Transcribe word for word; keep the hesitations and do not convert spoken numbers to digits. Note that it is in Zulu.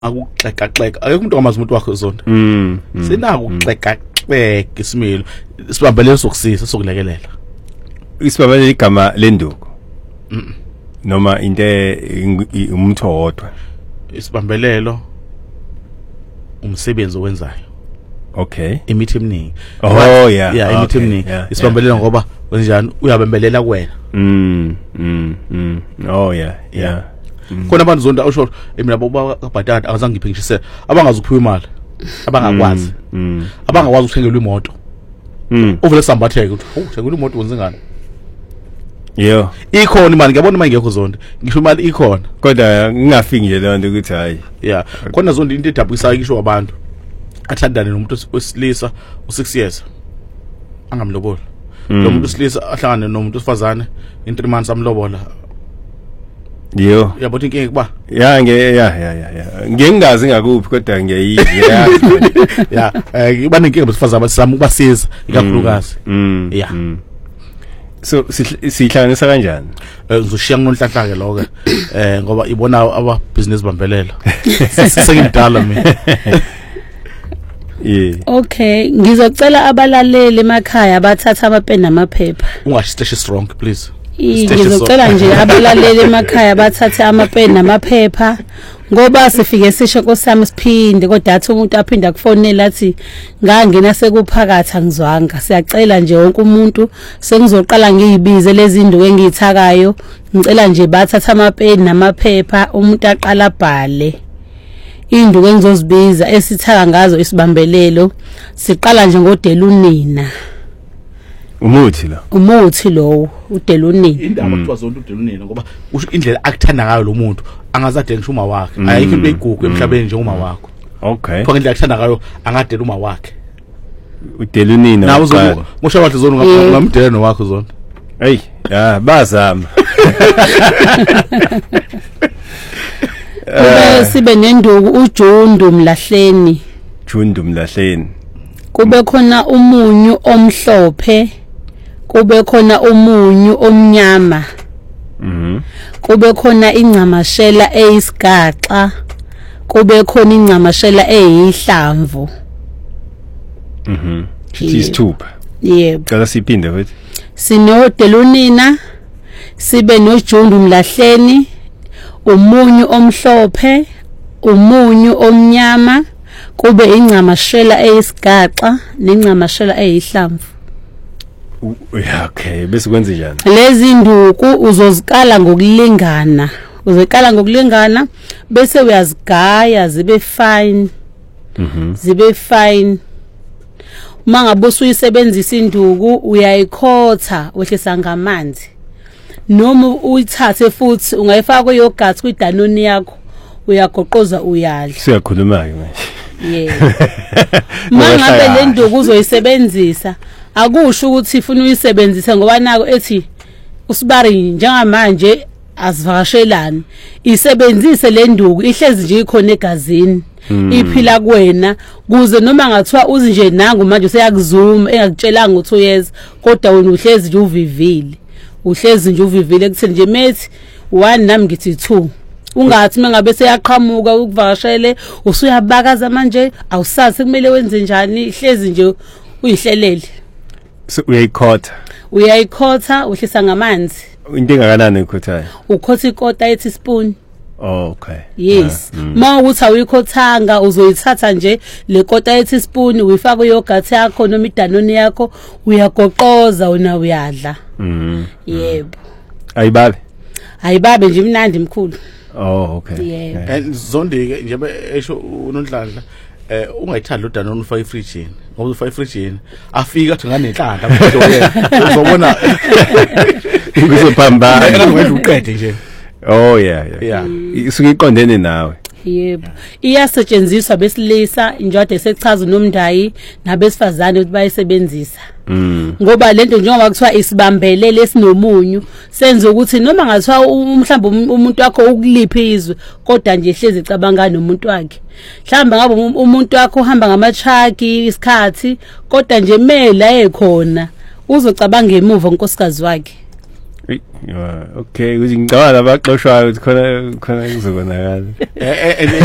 akuxeka xeka akekho umuntu amazi umuntu wakhe uzonda mm sinako ukuxeka xeka isimilo sibambelelo sokusisa sokulekelela isibambelelo igama lenduku noma into umuntu owodwa isibambelelo umsebenzi owenzayo okay imithi eminingi oh yeah yeah imithi eminingi isibambelelo ngoba wenjani uyabembelela kuwena mm mm oh yeah yeah khona abantu zonda usho mina boba kabhatata akazange ngiphingishe abangazuphiwa imali abangakwazi abangakwazi ukuthengelwa imoto uvele sambatheke ukuthi oh thengela imoto wenze ngani yebo ikhona imali ngiyabona manje ngekho zonda ngisho imali ikhona kodwa ngingafiki nje leyo nto ukuthi hayi yeah khona zonda into edabukisayo kisho abantu athandane nomuntu wesilisa u6 years angamlobola lo muntu wesilisa ahlangane nomuntu wesifazane in three months amlobola Yo yabona inkinga kuba ya nge ya ya ya ngingazi ngakuphi kodwa ngiyayiya ya eh iba nenkinga besifazana abasizama ukubasiza ikakhulukazi ya so sihlanganisa kanjani ngizoshiya ngonhlanhla ke lokho eh ngoba ibona aba business bambelela sengidala mina yeah okay ngizocela abalaleli emakhaya abathatha amapeni namaphepha ungashisteshi strong please ngizocela nje abalaleli emakhaya bathathe amapeni namaphepha ngoba sifike sisho nkosami siphinde kodwa athi umuntu aphinda kufonela athi ngangena sekuphakathi angizwanga siyacela nje wonke umuntu sengizoqala ngiyibize lezi ndwe engiyithakayo ngicela nje bathatha amapeni namaphepha umuntu aqala bhale indwe engizozibiza esithaka ngazo isibambelelo siqala nje ngodelunina umuthi la umuthi lo udelunina indaba kuthiwa zonke udelunina ngoba usho indlela akuthanda ngayo lo muntu angazade ngisho uma wakhe ayikho into egugu emhlabeni nje uma wakho okay kodwa indlela akuthanda ngayo angadela uma wakhe udelunina nawo zonke mosha wathi zona ngamdela no wakho zona hey ya bazama kube sibe nenduku uJundu Mlahleni Jundu Mlahleni kube khona umunyu omhlophe kube khona umunyu omnyama mhm kube khona incamashela eyisigaxa kube khona incamashela eyihlamvu mhm isithupha yebo cela siphinde futhi sinodelunina sibe noJundu Mlahleni umunyu omhlophe umunyu omnyama kube incamashela eyisigaxa nencamashela eyihlamvu yeah okay bese kwenze njani lezi nduku uzozikala ngokulingana uzikala ngokulingana bese uyazigaya zibe fine mhm zibe fine mangabe usuyisebenzisa induku uyayikhotha wehlisa ngamanzi noma uyithathe futhi ungayifaka kuyogurt kwidanoni yakho uyagoqoza uyadla siyakhuluma ke manje yeah mangabe le nduku uzoyisebenzisa akusho ukuthi ifuna uyisebenzise ngoba nako ethi usibari njengamanje asivakashelani isebenzise le nduku ihlezi nje ikhona egazini iphila kuwena kuze noma ngathiwa uzi nje nangu manje useyakuzuma engakutshelanga ukuthi uyeza kodwa wena uhlezi nje uvivile uhlezi nje uvivile kutheni nje methi one nami ngithi two ungathi mangabe seyaqhamuka ukuvakashele usuyabakaza manje awusazi kumele wenze njani ihlezi nje uyihlelele so uyayikhotha uyayikhotha uhlisa ngamanzi into engakanani ukhothayo ukhotha ikota ethi spoon oh okay yes mawukuthi awuyikhothanga uzoyithatha nje le kota ethi spoon uyifaka yogurt yakho noma idanoni yakho uyagoqoza wena uyadla mhm yebo ayibabe ayibabe nje imnandi mkhulu oh okay yeah and zondike nje esho unondladla eh ungayithanda udanoni ufaka efridge ngoba ufaka efridge afika athi nganenhlanga uzobona uzophambana ngeke uqede nje oh yeah yeah isuke iqondene nawe yebo iyasetshenziswa besilisa njode sechaza nomndayi nabesifazane ukuthi bayisebenzisa ngoba lento njengoba kuthiwa isibambelele esinomunyu senze ukuthi noma ngathiwa mhlawumbe umuntu wakho ukuliphi izwe kodwa nje hlezi icabanga nomuntu wakhe mhlawumbe ngabe umuntu wakho uhamba ngamatraki isikhathi kodwa nje mela ekhona uzocabanga emuva unkosikazi wakhe okay ukuthi ngicabanga abaxoshwayo ukuthi khona khona kuzobonakala